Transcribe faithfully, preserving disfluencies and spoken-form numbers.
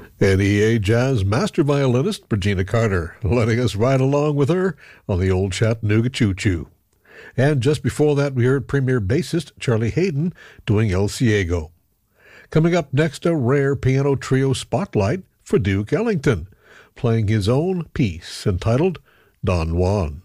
N E A Jazz master violinist Regina Carter, letting us ride along with her on the old Chattanooga Choo-Choo. And just before that, we heard premier bassist Charlie Hayden doing El Ciego. Coming up next, a rare piano trio spotlight for Duke Ellington, playing his own piece entitled Don Juan.